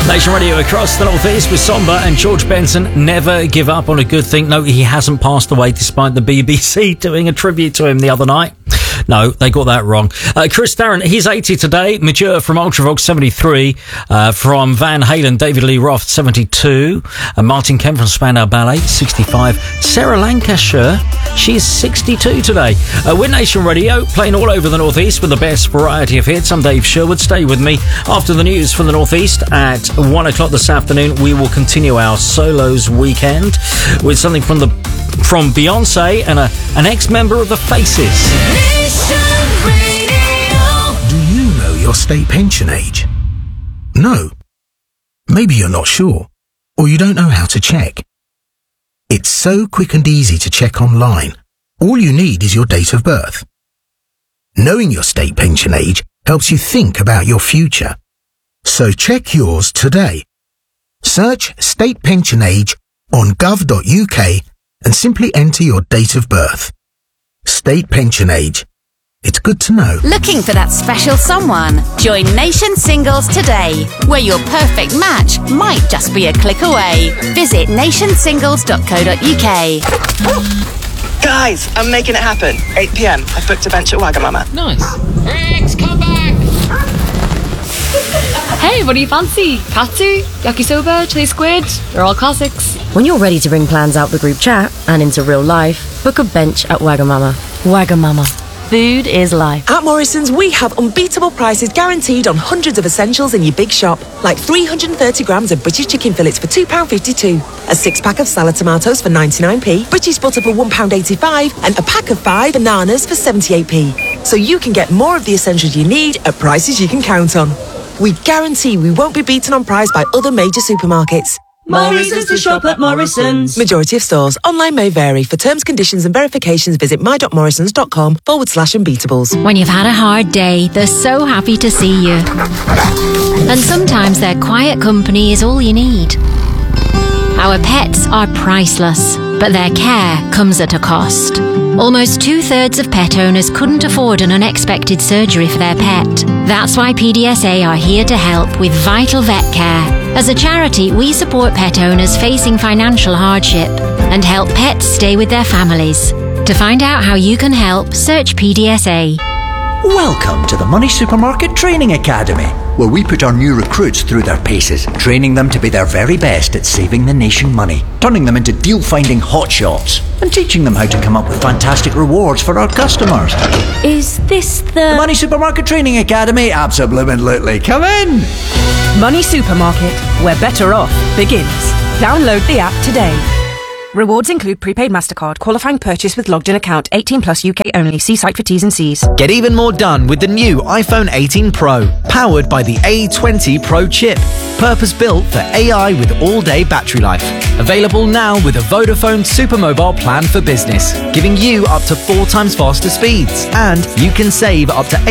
Nation Radio across the Northeast with Somber and George Benson. Never give up on a good thing. No, he hasn't passed away despite the BBC doing a tribute to him the other night. No, they got that wrong. Chris Tarrant, he's 80 today. Mature from Ultravox, 73. From Van Halen, David Lee Roth, 72. Martin Kemp from Spandau Ballet, 65. Sarah Lancashire, she's 62 today. We're Nation Radio, playing all over the Northeast with the best variety of hits. I'm Dave Sherwood. Stay with me. After the news from the Northeast at 1 o'clock this afternoon, we will continue our Solos weekend with something from Beyonce and an ex-member of the Faces. Do you know your state pension age? No. Maybe you're not sure, or you don't know how to check. It's so quick and easy to check online. All you need is your date of birth. Knowing your state pension age helps you think about your future. So check yours today. Search state pension age on gov.uk and simply enter your date of birth. State pension age. It's good to know. Looking for that special someone? Join Nation Singles today, where your perfect match might just be a click away. Visit nationsingles.co.uk. Guys, I'm making it happen. 8 p.m. I've booked a bench at Wagamama. Nice. Rex, come back! Hey, what do you fancy? Katsu, yakisoba, chili squid? They're all classics. When you're ready to bring plans out the group chat and into real life, book a bench at Wagamama. Wagamama. Food is life. At Morrison's, we have unbeatable prices guaranteed on hundreds of essentials in your big shop, like 330 grams of British chicken fillets for £2.52, a 6-pack of salad tomatoes for 99p, British butter for £1.85, and a pack of 5 bananas for 78p. So you can get more of the essentials you need at prices you can count on. We guarantee we won't be beaten on price by other major supermarkets. Morrison's to shop at Morrison's. Majority of stores. Online may vary. For terms, conditions and verifications, visit my.morrisons.com/unbeatables. When you've had a hard day, they're so happy to see you. And sometimes their quiet company is all you need. Our pets are priceless, but their care comes at a cost. Almost 2/3 of pet owners couldn't afford an unexpected surgery for their pet. That's why PDSA are here to help with vital vet care. As a charity, we support pet owners facing financial hardship and help pets stay with their families. To find out how you can help, search PDSA. Welcome to the Money Supermarket Training Academy, where we put our new recruits through their paces, training them to be their very best at saving the nation money, turning them into deal-finding hotshots, and teaching them how to come up with fantastic rewards for our customers. Is this the Money Supermarket Training Academy? Absolutely. Come in! Money Supermarket, where better off begins. Download the app today. Rewards include prepaid MasterCard, qualifying purchase with logged-in account, 18+ UK only. See site for T's and C's. Get even more done with the new iPhone 18 Pro, powered by the A20 Pro chip. Purpose-built for AI with all-day battery life. Available now with a Vodafone Supermobile plan for business, giving you up to 4 times faster speeds. And you can save up to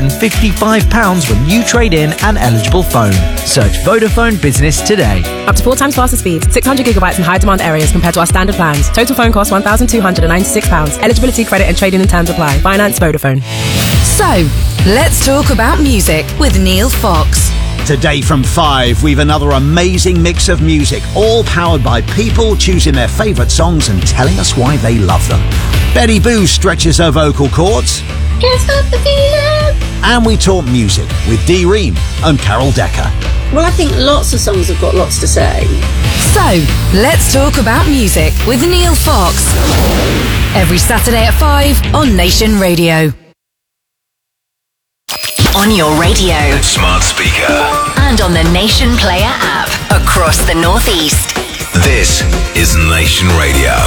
£855 when you trade in an eligible phone. Search Vodafone Business today. Up to 4 times faster speeds, 600 gigabytes in high-demand areas compared to our standard plans. Total phone cost £1,296. Eligibility, credit and trading and terms apply. Finance Vodafone. So, let's talk about music with Neil Fox. Today from 5, we've another amazing mix of music, all powered by people choosing their favourite songs and telling us why they love them. Betty Boo stretches her vocal cords. Can't stop the feeling. And we talk music with Dee Ream and Carol Decker. Well, I think lots of songs have got lots to say. So, let's talk about music with Neil Fox. Every Saturday at 5 on Nation Radio. On your radio, smart speaker, and on the Nation Player app across the Northeast. This is Nation Radio.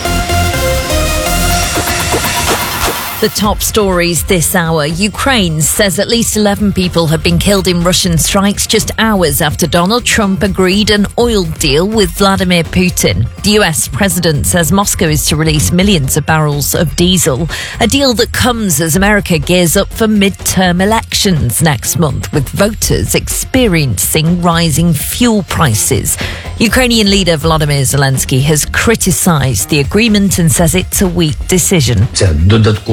The top stories this hour. Ukraine says at least 11 people have been killed in Russian strikes just hours after Donald Trump agreed an oil deal with Vladimir Putin. The US president says Moscow is to release millions of barrels of diesel, a deal that comes as America gears up for midterm elections next month, with voters experiencing rising fuel prices. Ukrainian leader Volodymyr Zelensky has criticised the agreement and says it's a weak decision. Це додаткові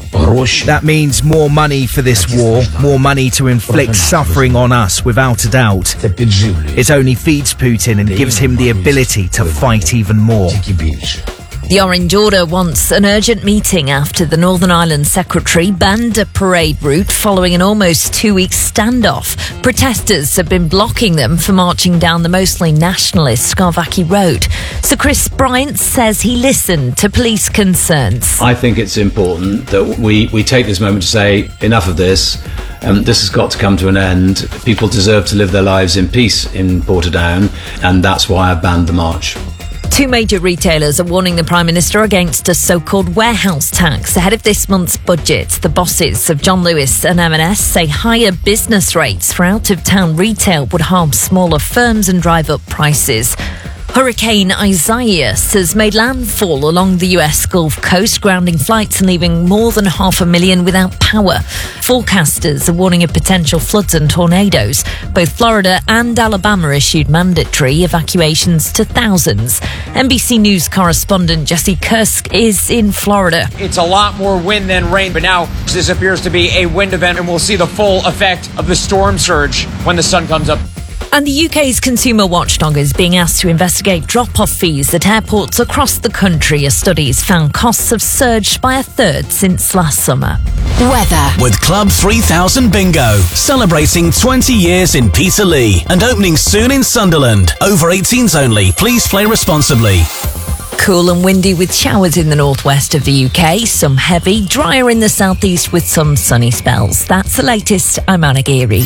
That means more money for this war, more money to inflict suffering on us, without a doubt. It only feeds Putin and gives him the ability to fight even more. The Orange Order wants an urgent meeting after the Northern Ireland Secretary banned a parade route following an almost 2-week standoff. Protesters have been blocking them for marching down the mostly nationalist Skarvaki Road. So Chris Bryant says he listened to police concerns. I think it's important that we take this moment to say enough of this. This has got to come to an end. People deserve to live their lives in peace in Portadown, and that's why I've banned the march. 2 major retailers are warning the Prime Minister against a so-called warehouse tax ahead of this month's budget. The bosses of John Lewis and M&S say higher business rates for out-of-town retail would harm smaller firms and drive up prices. Hurricane Isaias has made landfall along the US Gulf Coast, grounding flights and leaving more than 500,000 without power. Forecasters are warning of potential floods and tornadoes. Both Florida and Alabama issued mandatory evacuations to thousands. NBC News correspondent Jesse Kursk is in Florida. It's a lot more wind than rain, but now this appears to be a wind event, and we'll see the full effect of the storm surge when the sun comes up. And the UK's consumer watchdog is being asked to investigate drop-off fees at airports across the country as studies found costs have surged by 1/3 since last summer. Weather. With Club 3000 Bingo, celebrating 20 years in Peterlee and opening soon in Sunderland. Over 18s only. Please play responsibly. Cool and windy with showers in the northwest of the UK, some heavy, drier in the southeast with some sunny spells. That's the latest. I'm Anna Geary.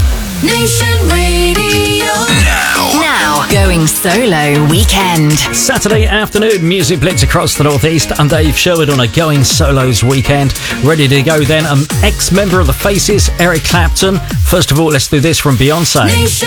Nation Radio. Now, going solo weekend. Saturday afternoon, music blitz across the northeast, and Dave Sherwood on a Going Solos weekend. Ready to go then, an ex-member of the Faces, Eric Clapton. First of all, let's do this from Beyonce. Nation